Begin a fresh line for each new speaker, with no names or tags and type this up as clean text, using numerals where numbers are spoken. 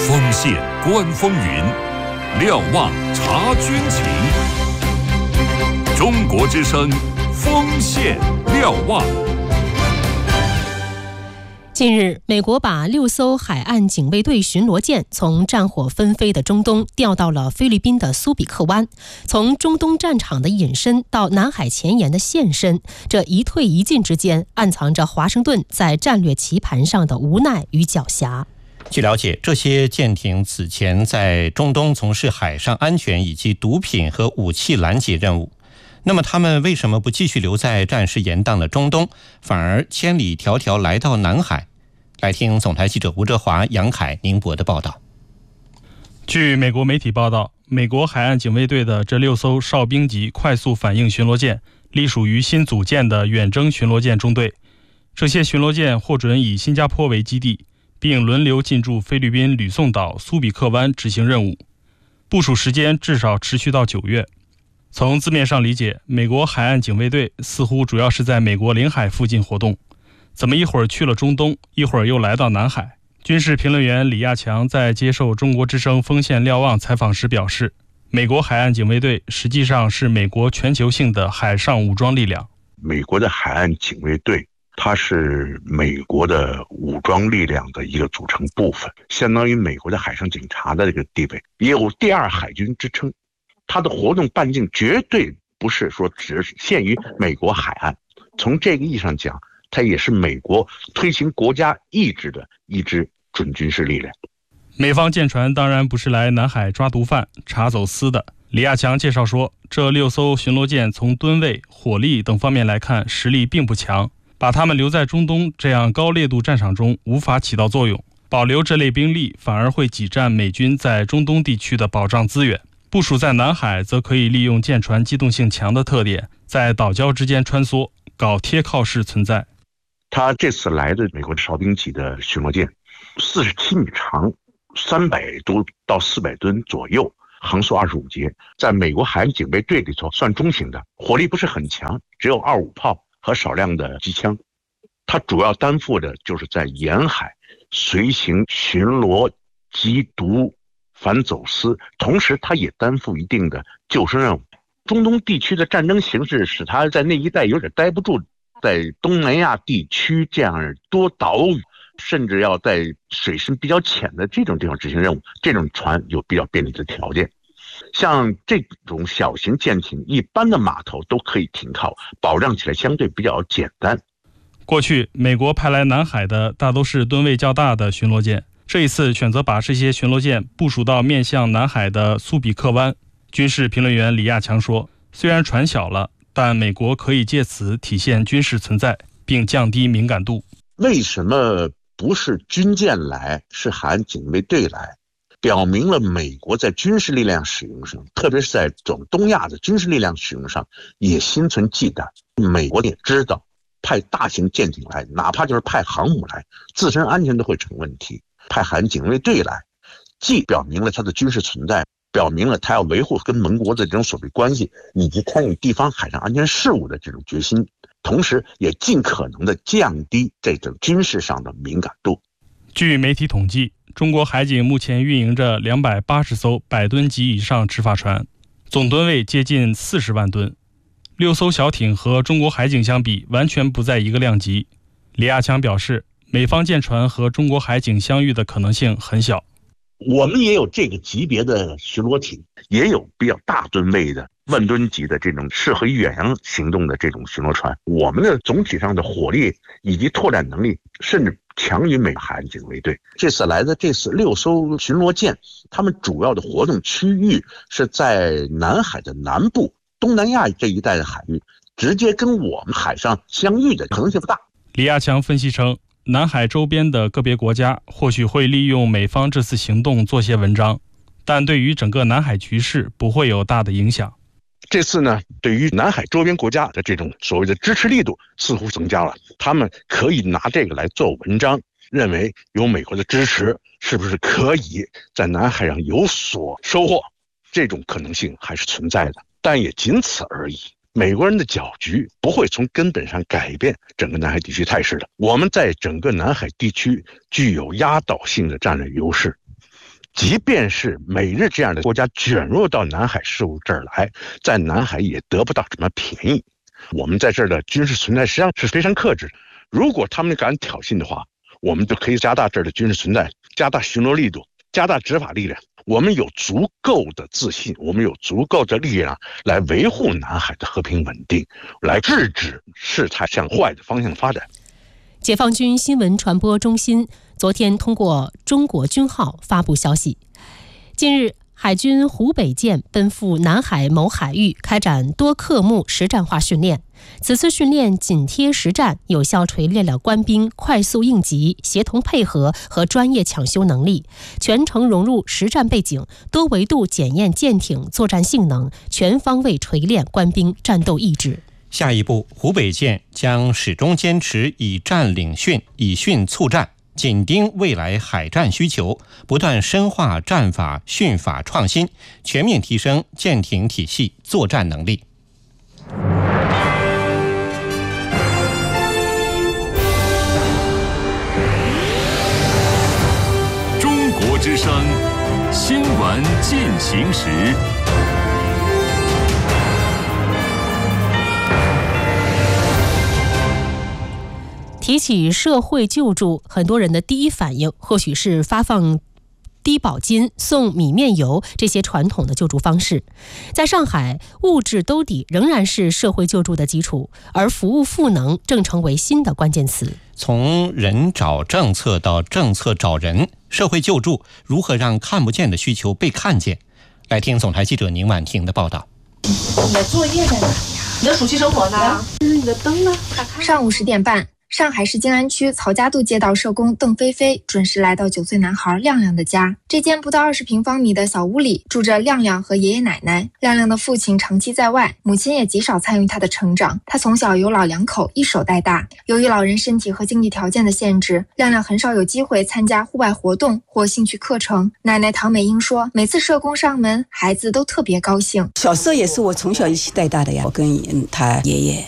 锋线观风云，瞭望察军情。中国之声，锋线瞭望。
近日，美国把6艘海岸警卫队巡逻舰从战火纷飞的中东调到了菲律宾的苏比克湾。从中东战场的隐身到南海前沿的现身，这一退一进之间，暗藏着华盛顿在战略棋盘上的无奈与狡黠。
据了解，这些舰艇此前在中东从事海上安全以及毒品和武器拦截任务。那么他们为什么不继续留在战事严荡的中东，反而千里迢迢来到南海？来听总台记者吴哲华、杨凯、宁博的报道。
据美国媒体报道，美国海岸警卫队的这6艘哨兵级快速反应巡逻舰隶属于新组建的远征巡逻舰中队。这些巡逻舰获准以新加坡为基地，并轮流进驻菲律宾吕宋岛、苏比克湾执行任务，部署时间至少持续到9月。从字面上理解，美国海岸警卫队似乎主要是在美国领海附近活动，怎么一会儿去了中东，一会儿又来到南海？军事评论员李亚强在接受中国之声锋线瞭望采访时表示，美国海岸警卫队实际上是美国全球性的海上武装力量。
美国的海岸警卫队它是美国的武装力量的一个组成部分，相当于美国的海上警察的这个地位，也有第2海军之称。它的活动半径绝对不是说只限于美国海岸，从这个意义上讲，它也是美国推行国家意志的一支准军事力量。
美方舰船当然不是来南海抓毒贩、查走私的。李亚强介绍说，这6艘巡逻舰从吨位、火力等方面来看，实力并不强，把他们留在中东这样高烈度战场中无法起到作用，保留这类兵力反而会挤占美军在中东地区的保障资源。部署在南海则可以利用舰船机动性强的特点，在岛礁之间穿梭，搞贴靠式存在。
他这次来的美国哨兵级的巡逻舰47米长，300多到400吨左右，航速25节，在美国海岸警卫队里头算中型的，火力不是很强，只有25炮和少量的机枪。它主要担负的就是在沿海随行巡逻、缉毒、反走私，同时它也担负一定的救生任务。中东地区的战争形势使它在那一带有点待不住，在东南亚地区这样多岛屿，甚至要在水深比较浅的这种地方执行任务，这种船有比较便利的条件。像这种小型舰艇，一般的码头都可以停靠，保障起来相对比较简单。
过去美国派来南海的大都是吨位较大的巡逻舰，这一次选择把这些巡逻舰部署到面向南海的苏比克湾。军事评论员李亚强说，虽然船小了，但美国可以借此体现军事存在，并降低敏感度。
为什么不是军舰来，是海岸警卫队来？表明了美国在军事力量使用上，特别是在整东亚的军事力量使用上也心存忌惮。美国也知道派大型舰艇来，哪怕就是派航母来，自身安全都会成问题。派海岸警卫队来，既表明了它的军事存在，表明了它要维护跟盟国的这种所谓关系，以及参与地方海上安全事务的这种决心，同时也尽可能的降低这种军事上的敏感度。
据媒体统计，中国海警目前运营着280艘100吨级以上执法船，总吨位接近40万吨。6艘小艇和中国海警相比，完全不在一个量级。李亚强表示，美方舰船和中国海警相遇的可能性很小。
我们也有这个级别的巡逻艇，也有比较大吨位的万吨级的这种适合于远洋行动的这种巡逻船。我们的总体上的火力以及拓展能力甚至强于美国海岸警卫队。这次来的6艘巡逻舰，他们主要的活动区域是在南海的南部，东南亚这一带的海域，直接跟我们海上相遇的可能性不大。
李亚强分析称，南海周边的个别国家或许会利用美方这次行动做些文章，但对于整个南海局势不会有大的影响。
这次呢，对于南海周边国家的这种所谓的支持力度似乎增加了，他们可以拿这个来做文章，认为有美国的支持，是不是可以在南海上有所收获？这种可能性还是存在的，但也仅此而已。美国人的搅局不会从根本上改变整个南海地区态势的。我们在整个南海地区具有压倒性的战略优势， 即便是美日这样的国家卷入到南海事务这儿来，在南海也得不到什么便宜。我们在这儿的军事存在实际上是非常克制，如果他们敢挑衅的话，我们就可以加大这儿的军事存在，加大巡逻力度，加大执法力量。我们有足够的自信，我们有足够的力量来维护南海的和平稳定，来制止事态向坏的方向发展。
解放军新闻传播中心昨天通过中国军号发布消息，近日海军湖北舰奔赴南海某海域开展多科目实战化训练。此次训练紧贴实战，有效锤炼了官兵快速应急、协同配合和专业抢修能力，全程融入实战背景，多维度检验舰艇作战性能，全方位锤炼官兵战斗意志。
下一步，湖北舰将始终坚持以战领训，以训促战，紧盯未来海战需求，不断深化战法训法创新，全面提升舰艇体系作战能力。
中国之声新闻进行时。
提起社会救助，很多人的第一反应或许是发放低保金、送米面油这些传统的救助方式。在上海，物质兜底仍然是社会救助的基础，而服务赋能正成为新的关键词。
从人找政策到政策找人，社会救助如何让看不见的需求被看见？来听总台记者宁婉婷的报道。
你的作业在哪里呀？你的暑期生活呢？你的灯呢？
上午10点半。上海市静安区曹家渡街道社工邓菲菲准时来到9岁男孩亮亮的家。这间不到20平方米的小屋里住着亮亮和爷爷奶奶。亮亮的父亲长期在外，母亲也极少参与他的成长。他从小由老两口一手带大。由于老人身体和经济条件的限制，亮亮很少有机会参加户外活动或兴趣课程。奶奶唐美英说，每次社工上门，孩子都特别高兴。
小时候也是我从小一起带大的呀，我跟他爷爷